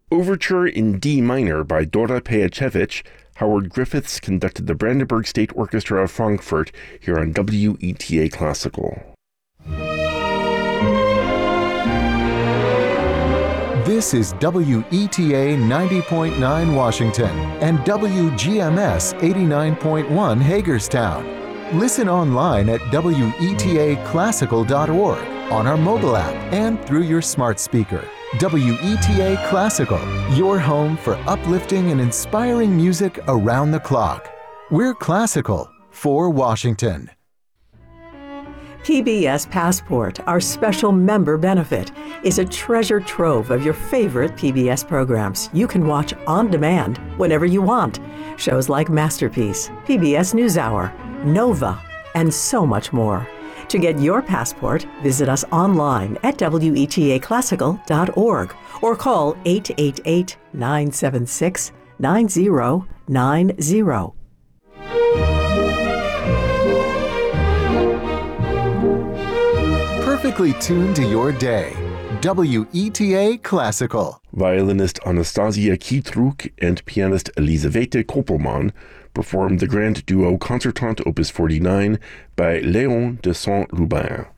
Overture in D minor by Dora Pejacevic. Howard Griffiths conducted the Brandenburg State Orchestra of Frankfurt here on WETA Classical. This is WETA 90.9 Washington and WGMS 89.1 Hagerstown. Listen online at WETAClassical.org, on our mobile app, and through your smart speaker. WETA Classical, your home for uplifting and inspiring music around the clock. We're classical for Washington. PBS Passport, our special member benefit, is a treasure trove of your favorite PBS programs you can watch on demand whenever you want. Shows like Masterpiece, PBS NewsHour, Nova, and so much more. To get your passport, visit us online at WETAClassical.org or call 888-976-9090. Perfectly tuned to your day. WETA Classical. Violinist Anastasia Kietruk and pianist Elisaveta Koppelmann performed the grand duo Concertante Opus 49 by Léon de Saint-Rubin.